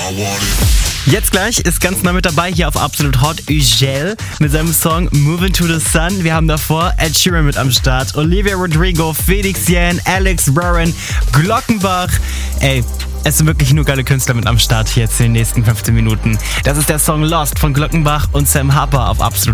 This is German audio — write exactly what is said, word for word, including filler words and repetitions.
Jetzt gleich ist ganz neu mit dabei hier auf Absolut Hot Ugel mit seinem Song Moving to the Sun. Wir haben davor Ed Sheeran mit am Start, Olivia Rodrigo, Felix Jähn, Alex Warren, Glockenbach. Ey, es sind wirklich nur geile Künstler mit am Start hier jetzt in den nächsten fünfzehn Minuten. Das ist der Song Lost von Glockenbach und Sam Harper auf Absolut